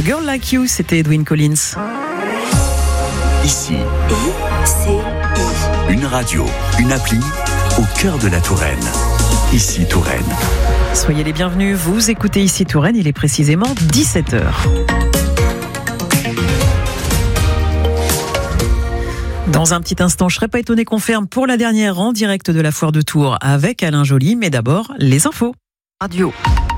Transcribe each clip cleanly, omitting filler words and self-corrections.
Girl Like You, c'était Edwyn Collins. Ici, une radio, une appli au cœur de la Touraine. Ici Touraine. Soyez les bienvenus, vous écoutez Ici Touraine, il est précisément 17h. Dans un petit instant, je serais pas étonné qu'on ferme pour la dernière en direct de la foire de Tours avec Alain Joly, mais d'abord, les infos. Radio.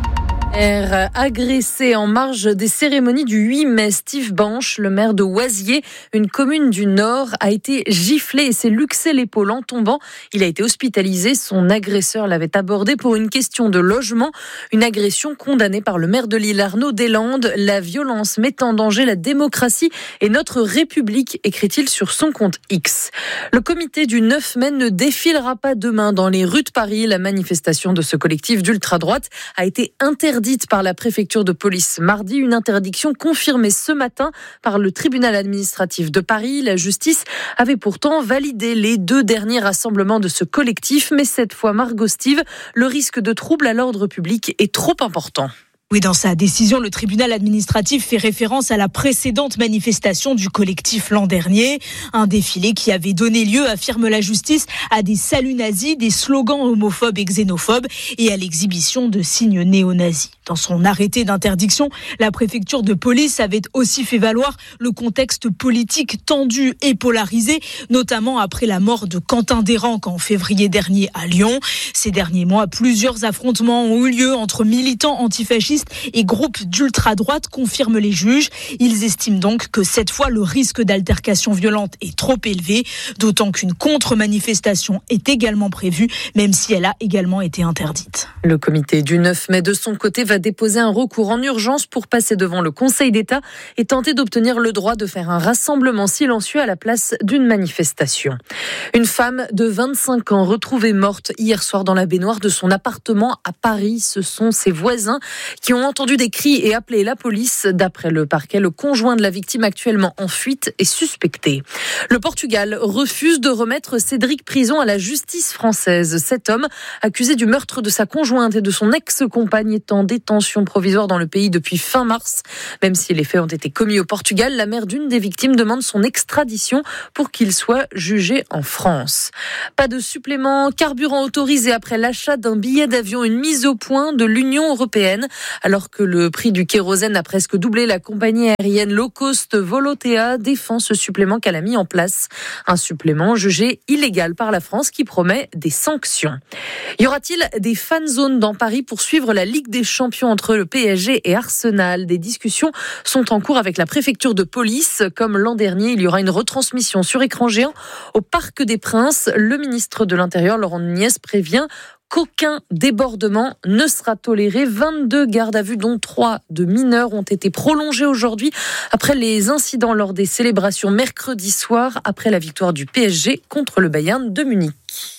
Agressé en marge des cérémonies du 8 mai, Steve Banche, le maire de Oisier, une commune du Nord, a été giflé et s'est luxé l'épaule en tombant. Il a été hospitalisé. Son agresseur l'avait abordé pour une question de logement. Une agression condamnée par le maire de Lille, Arnaud Deslandes. La violence met en danger la démocratie et notre République, écrit-il sur son compte X. Le comité du 9 mai ne défilera pas demain dans les rues de Paris. La manifestation de ce collectif d'ultra-droite a été interdite par la préfecture de police mardi, une interdiction confirmée ce matin par le tribunal administratif de Paris. La justice avait pourtant validé les 2 derniers rassemblements de ce collectif, mais cette fois, Margot Steve, le risque de trouble à l'ordre public est trop important. Oui, dans sa décision, le tribunal administratif fait référence à la précédente manifestation du collectif l'an dernier. Un défilé qui avait donné lieu, affirme la justice, à des saluts nazis, des slogans homophobes et xénophobes et à l'exhibition de signes néo-nazis. Dans son arrêté d'interdiction, la préfecture de police avait aussi fait valoir le contexte politique tendu et polarisé, notamment après la mort de Quentin Desranques en février dernier à Lyon. Ces derniers mois, plusieurs affrontements ont eu lieu entre militants antifascistes et groupes d'ultra-droite, confirment les juges. Ils estiment donc que cette fois, le risque d'altercation violente est trop élevé, d'autant qu'une contre-manifestation est également prévue, même si elle a également été interdite. Le comité du 9 mai, de son côté, va déposer un recours en urgence pour passer devant le Conseil d'État et tenter d'obtenir le droit de faire un rassemblement silencieux à la place d'une manifestation. Une femme de 25 ans retrouvée morte hier soir dans la baignoire de son appartement à Paris. Ce sont ses voisins qui ont entendu des cris et appelé la police. D'après le parquet, le conjoint de la victime actuellement en fuite est suspecté. Le Portugal refuse de remettre Cédric Prison à la justice française. Cet homme, accusé du meurtre de sa conjointe et de son ex-compagne, est en détention provisoire dans le pays depuis fin mars. Même si les faits ont été commis au Portugal, la mère d'une des victimes demande son extradition pour qu'il soit jugé en France. Pas de supplément carburant autorisé après l'achat d'un billet d'avion, une mise au point de l'Union européenne. Alors que le prix du kérosène a presque doublé, la compagnie aérienne low cost Volotea défend ce supplément qu'elle a mis en place. Un supplément jugé illégal par la France qui promet des sanctions. Y aura-t-il des fan zones dans Paris pour suivre la Ligue des Champions entre le PSG et Arsenal? Des discussions sont en cours avec la préfecture de police. Comme l'an dernier, il y aura une retransmission sur écran géant au Parc des Princes. Le ministre de l'Intérieur, Laurent Nunez, prévient qu'aucun débordement ne sera toléré. 22 gardes à vue, dont 3 de mineurs, ont été prolongés aujourd'hui après les incidents lors des célébrations mercredi soir, après la victoire du PSG contre le Bayern de Munich.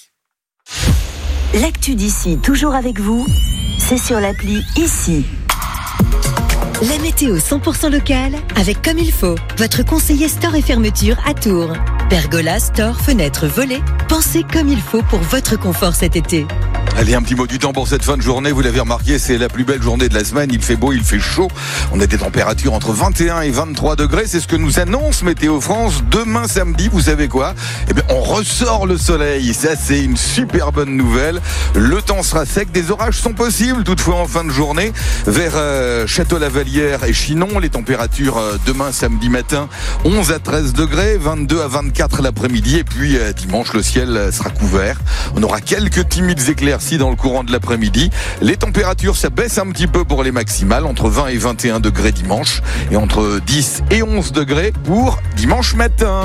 L'actu d'ici, toujours avec vous, c'est sur l'appli Ici. La météo 100% locale avec Comme il faut, votre conseiller store et fermeture à Tours. Pergola, store, fenêtres, volets, pensez comme il faut pour votre confort cet été. Allez, un petit mot du temps pour cette fin de journée. Vous l'avez remarqué, c'est la plus belle journée de la semaine. Il fait beau, il fait chaud. On a des températures entre 21 et 23 degrés. C'est ce que nous annonce Météo France. Demain samedi, vous savez quoi? Eh bien, on ressort le soleil. Ça, c'est une super bonne nouvelle. Le temps sera sec. Des orages sont possibles, toutefois, en fin de journée. Vers Château-Lavalière et Chinon, les températures demain samedi matin, 11 à 13 degrés, 22 à 24 l'après-midi. Et puis, dimanche, le ciel sera couvert. On aura quelques timides éclaircies dans le courant de l'après-midi. Les températures, ça baisse un petit peu pour les maximales, entre 20 et 21 degrés dimanche et entre 10 et 11 degrés pour dimanche matin.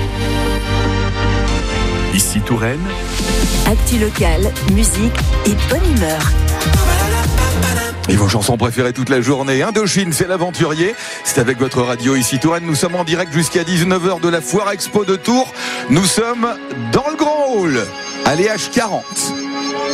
Ici Touraine. Actu locale, musique et bonne humeur. Et vos chansons préférées toute la journée. Indochine, c'est l'aventurier. C'est avec votre radio Ici Touraine. Nous sommes en direct jusqu'à 19h de la Foire Expo de Tours. Nous sommes dans le Grand Hall, à l'EH 40.